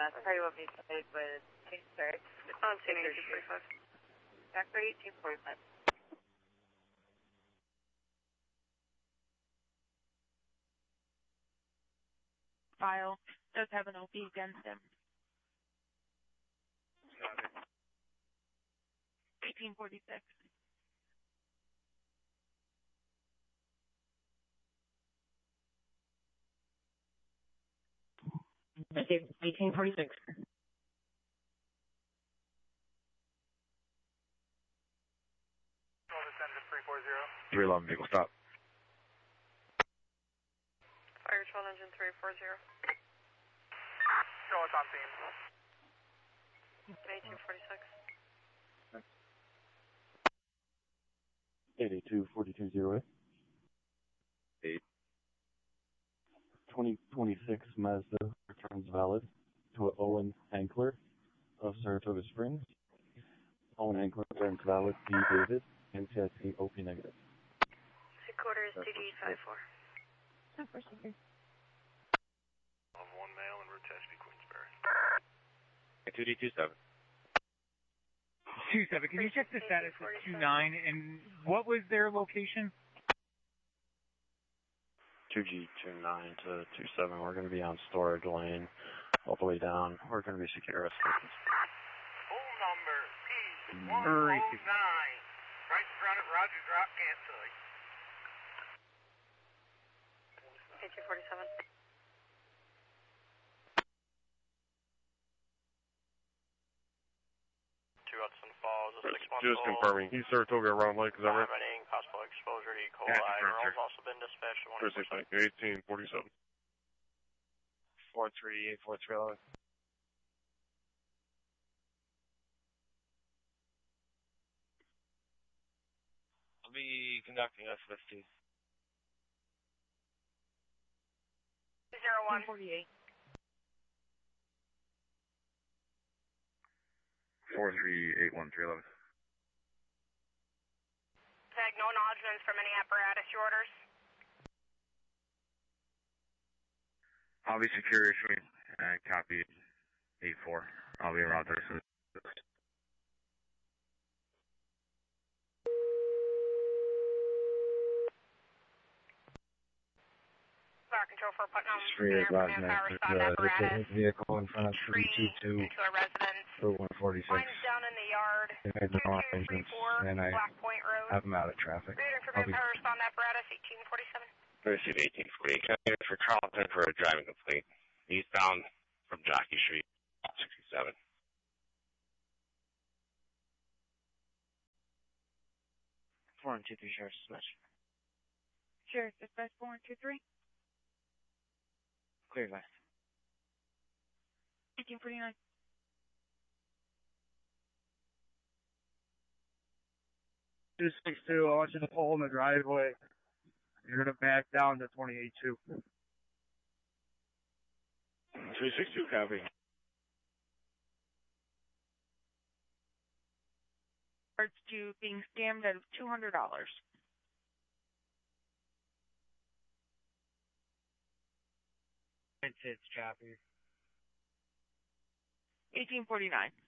Mass. How do you want me to say with Kingsbury? On scene 1845. Back for 1845. File does have an OP against him. 1846. I gave 1846. Three 11 vehicle stop. Fire 12 engine 340. Show us on scene. 1846. 824208. 2026 Mazda returns valid to Owen Ankler of Saratoga Springs. Owen Ankler returns valid D. David, NCIC OP negative. 3/4 TD54. Not for sure. On one male en route to SB Queensbury. 2D27. 27. Can you check the status of 29 and what was their location? 2G29 to 27. We're going to be on storage lane all the way down. We're going to be secure escorts. Full number P109. Right in front of Rogers Rock Campsite. 1847. Hudson Falls, a 6-month-old. Just confirming. He's Saratoga around Lake, is that right? Vomiting, possible exposure to E. coli. Yeah, Roll's also been dispatched to 1847. 4384311. I'll be conducting S50. 201. 48. 438111. Tag, no acknowledgements from any apparatus orders. I'll be secure issuing. Copy 84. I'll be around there soon. Fire control for Putnam. Street last night. There's a vehicle in front of 322 into a residence. for 146. Mine's down in the yard. They made no arrangements, 2234 and I Black Point Road. have them out of traffic. Reader for I'll be fire respond apparatus 1847. Receive 1840. Coming for Charlton for a driving complaint. Eastbound from Jockey Street, 67. Four and 2-3 Sheriff's Dispatch. Sheriff's Dispatch 423. Clear last. 1849. Two 62, I want you to pull in the driveway. You're going to back down to 28-2. 362 copy. Regards to being scammed out of $200. It's choppy. 1849.